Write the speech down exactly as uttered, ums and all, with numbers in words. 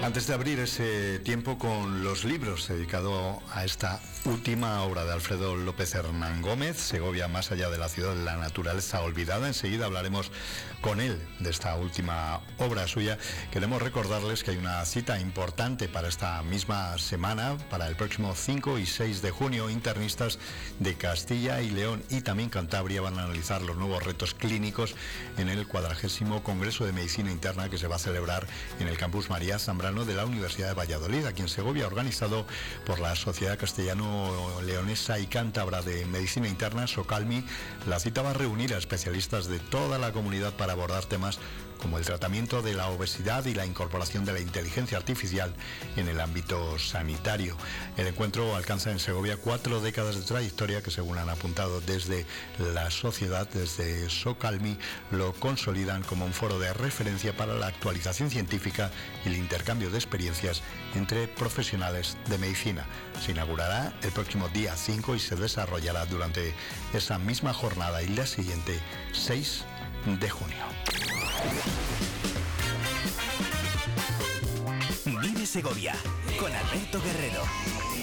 Antes de abrir ese tiempo con los libros dedicado a esta última obra de Alfredo López Hernán Gómez, Segovia más allá de la ciudad de la naturaleza olvidada, enseguida hablaremos con él de esta última obra suya. Queremos recordarles que hay una cita importante para esta misma semana, para el próximo cinco y seis de junio. Internistas de Castilla y León y también Cantabria van a analizar los nuevos retos clínicos en el cuadragésimo Congreso de Medicina Interna que se va a celebrar en el Campus María Zambrano de la Universidad de Valladolid, aquí en Segovia, organizado por la Sociedad Castellano-Leonesa y Cántabra de Medicina Interna, SOCALMI. La cita va a reunir a especialistas de toda la comunidad para abordar temas como el tratamiento de la obesidad y la incorporación de la inteligencia artificial en el ámbito sanitario. El encuentro alcanza en Segovia cuatro décadas de trayectoria que, según han apuntado desde la sociedad, desde SOCALMI, lo consolidan como un foro de referencia para la actualización científica y el intercambio de experiencias entre profesionales de medicina. Se inaugurará el próximo día cinco y se desarrollará durante esa misma jornada y la siguiente, seis de junio. Vive Segovia con Alberto Guerrero.